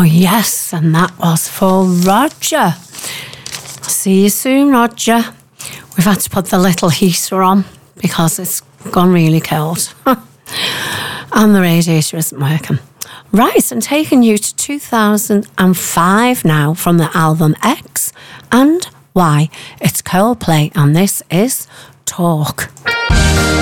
yes, and that was for Roger. See you soon, Roger. We've had to put the little heater on because it's gone really cold. And the radiator isn't working. Right, I'm taking you to 2005 now from the album X and Y. It's Coldplay, and this is Talk.